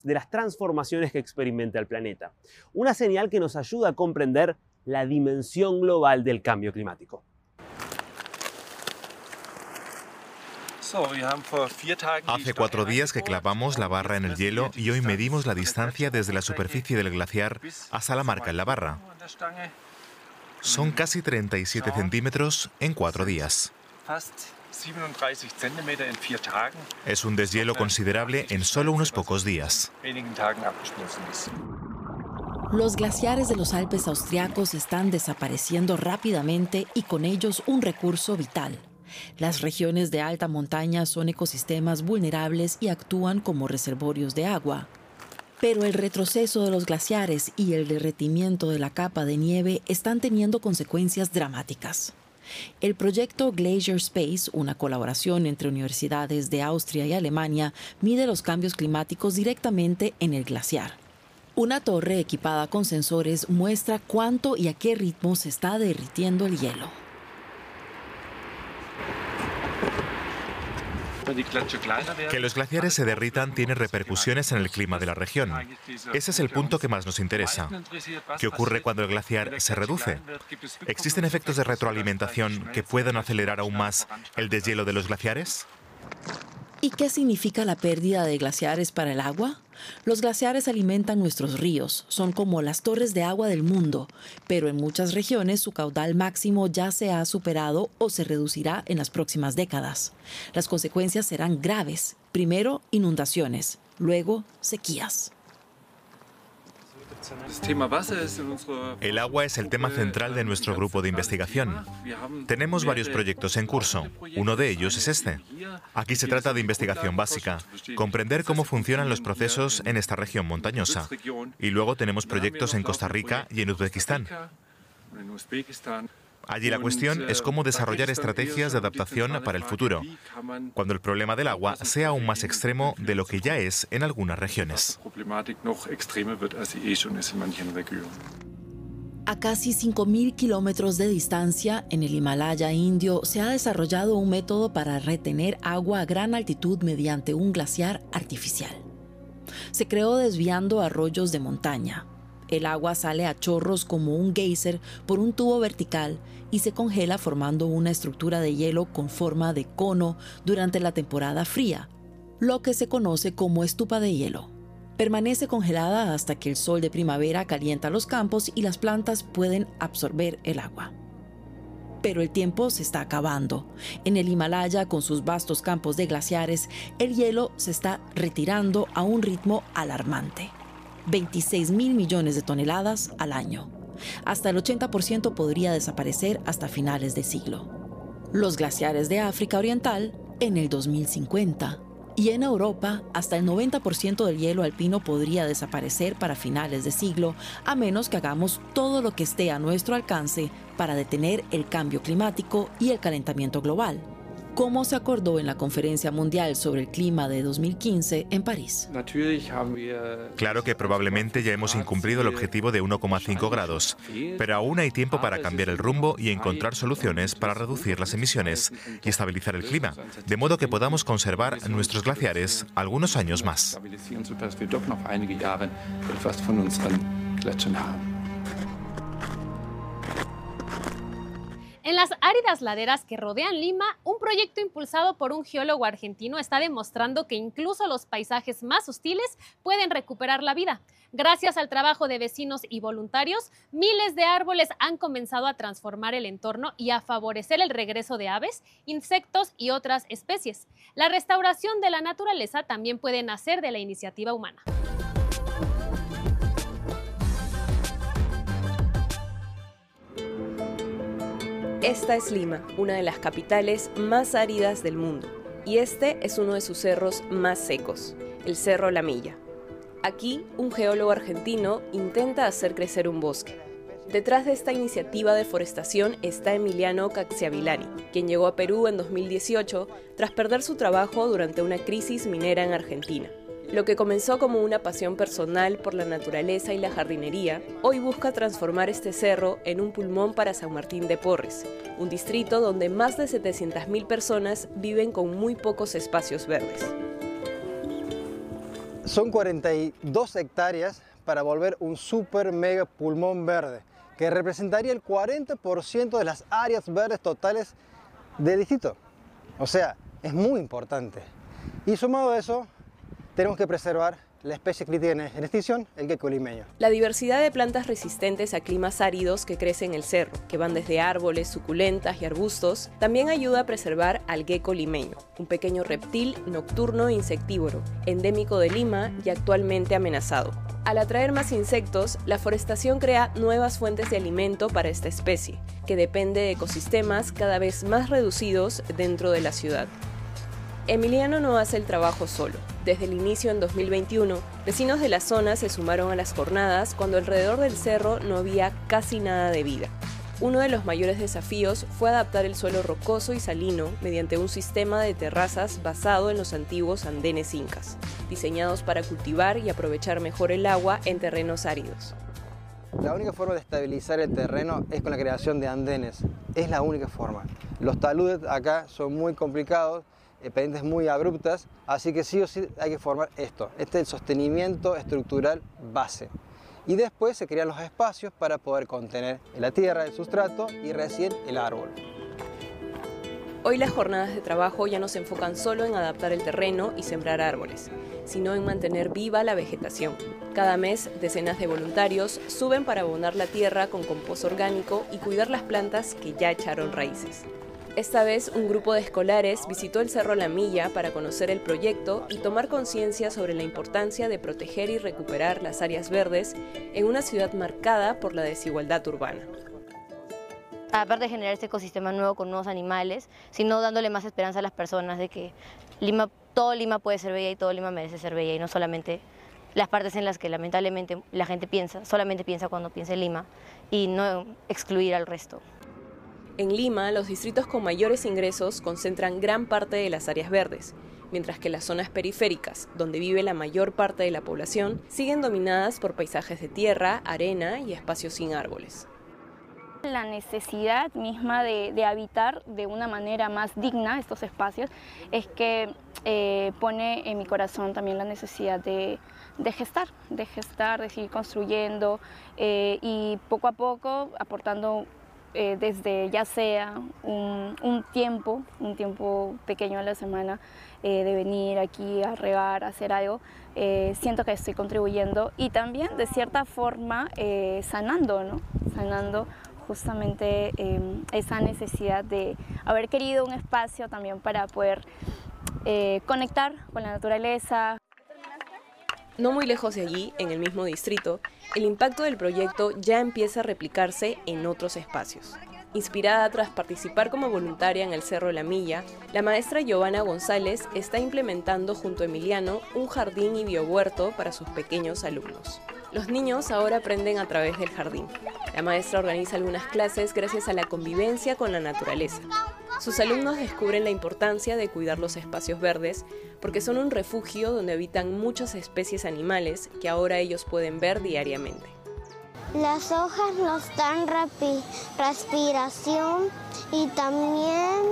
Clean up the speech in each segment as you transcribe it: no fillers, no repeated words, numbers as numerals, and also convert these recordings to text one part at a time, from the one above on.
de las transformaciones que experimenta el planeta. Una señal que nos ayuda a comprender la dimensión global del cambio climático. Hace 4 días que clavamos la barra en el hielo y hoy medimos la distancia desde la superficie del glaciar hasta la marca en la barra. Son casi 37 centímetros en 4 días. Es un deshielo considerable en solo unos pocos días. Los glaciares de los Alpes austriacos están desapareciendo rápidamente y con ellos un recurso vital. Las regiones de alta montaña son ecosistemas vulnerables y actúan como reservorios de agua. Pero el retroceso de los glaciares y el derretimiento de la capa de nieve están teniendo consecuencias dramáticas. El proyecto Glacier Space, una colaboración entre universidades de Austria y Alemania, mide los cambios climáticos directamente en el glaciar. Una torre equipada con sensores muestra cuánto y a qué ritmo se está derritiendo el hielo. Que los glaciares se derritan tiene repercusiones en el clima de la región. Ese es el punto que más nos interesa. ¿Qué ocurre cuando el glaciar se reduce? ¿Existen efectos de retroalimentación que puedan acelerar aún más el deshielo de los glaciares? ¿Y qué significa la pérdida de glaciares para el agua? Los glaciares alimentan nuestros ríos, son como las torres de agua del mundo, pero en muchas regiones su caudal máximo ya se ha superado o se reducirá en las próximas décadas. Las consecuencias serán graves. Primero, inundaciones, luego, sequías. El agua es el tema central de nuestro grupo de investigación. Tenemos varios proyectos en curso. Uno de ellos es este. Aquí se trata de investigación básica, comprender cómo funcionan los procesos en esta región montañosa. Y luego tenemos proyectos en Costa Rica y en Uzbekistán. Allí la cuestión es cómo desarrollar estrategias de adaptación para el futuro, cuando el problema del agua sea aún más extremo de lo que ya es en algunas regiones. A casi 5.000 kilómetros de distancia, en el Himalaya indio, se ha desarrollado un método para retener agua a gran altitud mediante un glaciar artificial. Se creó desviando arroyos de montaña. El agua sale a chorros como un geyser por un tubo vertical y se congela formando una estructura de hielo con forma de cono durante la temporada fría, lo que se conoce como estupa de hielo. Permanece congelada hasta que el sol de primavera calienta los campos y las plantas pueden absorber el agua. Pero el tiempo se está acabando. En el Himalaya, con sus vastos campos de glaciares, el hielo se está retirando a un ritmo alarmante. 26.000 millones de toneladas al año. Hasta el 80% podría desaparecer hasta finales de siglo. Los glaciares de África Oriental en el 2050. Y en Europa, hasta el 90% del hielo alpino podría desaparecer para finales de siglo, a menos que hagamos todo lo que esté a nuestro alcance para detener el cambio climático y el calentamiento global, como se acordó en la Conferencia Mundial sobre el Clima de 2015 en París. Claro que probablemente ya hemos incumplido el objetivo de 1,5 grados, pero aún hay tiempo para cambiar el rumbo y encontrar soluciones para reducir las emisiones y estabilizar el clima, de modo que podamos conservar nuestros glaciares algunos años más. En las áridas laderas que rodean Lima, un proyecto impulsado por un geólogo argentino está demostrando que incluso los paisajes más hostiles pueden recuperar la vida. Gracias al trabajo de vecinos y voluntarios, miles de árboles han comenzado a transformar el entorno y a favorecer el regreso de aves, insectos y otras especies. La restauración de la naturaleza también puede nacer de la iniciativa humana. Esta es Lima, una de las capitales más áridas del mundo, y este es uno de sus cerros más secos, el Cerro La Milla. Aquí, un geólogo argentino intenta hacer crecer un bosque. Detrás de esta iniciativa de forestación está Emiliano Cacciavillani, quien llegó a Perú en 2018 tras perder su trabajo durante una crisis minera en Argentina. Lo que comenzó como una pasión personal por la naturaleza y la jardinería, hoy busca transformar este cerro en un pulmón para San Martín de Porres, un distrito donde más de 700.000 personas viven con muy pocos espacios verdes. Son 42 hectáreas para volver un super mega pulmón verde, que representaría el 40% de las áreas verdes totales del distrito. O sea, es muy importante. Y sumado a eso, tenemos que preservar la especie crítica en extinción, el gecko limeño. La diversidad de plantas resistentes a climas áridos que crecen en el cerro, que van desde árboles, suculentas y arbustos, también ayuda a preservar al gecko limeño, un pequeño reptil nocturno e insectívoro, endémico de Lima y actualmente amenazado. Al atraer más insectos, la forestación crea nuevas fuentes de alimento para esta especie, que depende de ecosistemas cada vez más reducidos dentro de la ciudad. Emiliano no hace el trabajo solo. Desde el inicio en 2021, vecinos de la zona se sumaron a las jornadas cuando alrededor del cerro no había casi nada de vida. Uno de los mayores desafíos fue adaptar el suelo rocoso y salino mediante un sistema de terrazas basado en los antiguos andenes incas, diseñados para cultivar y aprovechar mejor el agua en terrenos áridos. La única forma de estabilizar el terreno es con la creación de andenes. Es la única forma. Los taludes acá son muy complicados, pendientes muy abruptas, así que sí o sí hay que formar esto. Este es el sostenimiento estructural base. Y después se crean los espacios para poder contener la tierra, el sustrato y recién el árbol. Hoy las jornadas de trabajo ya no se enfocan solo en adaptar el terreno y sembrar árboles, sino en mantener viva la vegetación. Cada mes, decenas de voluntarios suben para abonar la tierra con compost orgánico y cuidar las plantas que ya echaron raíces. Esta vez, un grupo de escolares visitó el Cerro La Milla para conocer el proyecto y tomar conciencia sobre la importancia de proteger y recuperar las áreas verdes en una ciudad marcada por la desigualdad urbana. Aparte de generar este ecosistema nuevo con nuevos animales, sino dándole más esperanza a las personas de que todo Lima puede ser bella y todo Lima merece ser bella, y no solamente las partes en las que lamentablemente la gente solamente piensa cuando piensa en Lima, y no excluir al resto. En Lima, los distritos con mayores ingresos concentran gran parte de las áreas verdes, mientras que las zonas periféricas, donde vive la mayor parte de la población, siguen dominadas por paisajes de tierra, arena y espacios sin árboles. La necesidad misma de habitar de una manera más digna estos espacios es que pone en mi corazón también la necesidad de gestar, de seguir construyendo y poco a poco aportando desde ya sea un tiempo pequeño a la semana de venir aquí a regar, a hacer algo, siento que estoy contribuyendo y también de cierta forma sanando, ¿no? Sanando justamente esa necesidad de haber querido un espacio también para poder conectar con la naturaleza. No muy lejos de allí, en el mismo distrito, el impacto del proyecto ya empieza a replicarse en otros espacios. Inspirada tras participar como voluntaria en el Cerro La Milla, la maestra Giovanna González está implementando junto a Emiliano un jardín y biohuerto para sus pequeños alumnos. Los niños ahora aprenden a través del jardín. La maestra organiza algunas clases gracias a la convivencia con la naturaleza. Sus alumnos descubren la importancia de cuidar los espacios verdes porque son un refugio donde habitan muchas especies animales que ahora ellos pueden ver diariamente. Las hojas nos dan respiración y también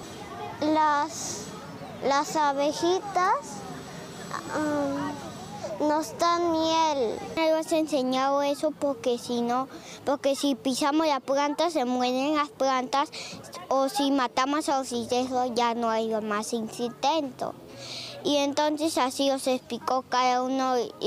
las abejitas nos dan miel. Me has enseñado eso porque si pisamos las plantas se mueren las plantas, o si matamos a los insectos ya no hay más insectos. Y entonces así os explicó cada uno y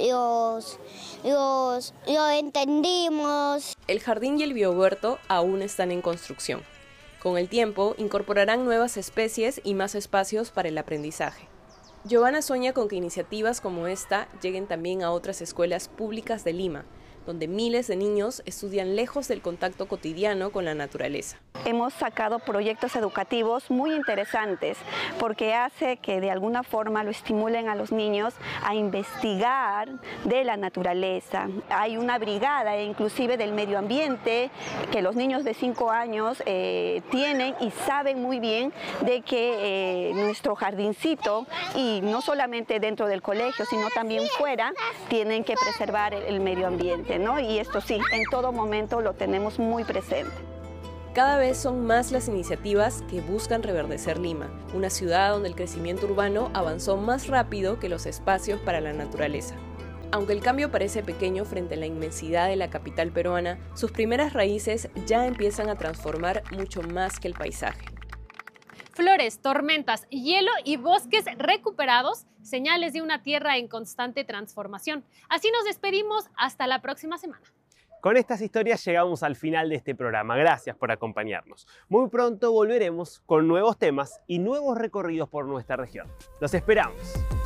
lo entendimos. El jardín y el biohuerto aún están en construcción. Con el tiempo incorporarán nuevas especies y más espacios para el aprendizaje. Giovanna sueña con que iniciativas como esta lleguen también a otras escuelas públicas de Lima, donde miles de niños estudian lejos del contacto cotidiano con la naturaleza. Hemos sacado proyectos educativos muy interesantes porque hace que de alguna forma lo estimulen a los niños a investigar de la naturaleza. Hay una brigada inclusive del medio ambiente que los niños de 5 años tienen y saben muy bien de que nuestro jardincito, y no solamente dentro del colegio, sino también fuera, tienen que preservar el medio ambiente, ¿no? Y esto sí, en todo momento lo tenemos muy presente. Cada vez son más las iniciativas que buscan reverdecer Lima, una ciudad donde el crecimiento urbano avanzó más rápido que los espacios para la naturaleza. Aunque el cambio parece pequeño frente a la inmensidad de la capital peruana, sus primeras raíces ya empiezan a transformar mucho más que el paisaje. Flores, tormentas, hielo y bosques recuperados, señales de una tierra en constante transformación. Así nos despedimos hasta la próxima semana. Con estas historias llegamos al final de este programa. Gracias por acompañarnos. Muy pronto volveremos con nuevos temas y nuevos recorridos por nuestra región. Los esperamos.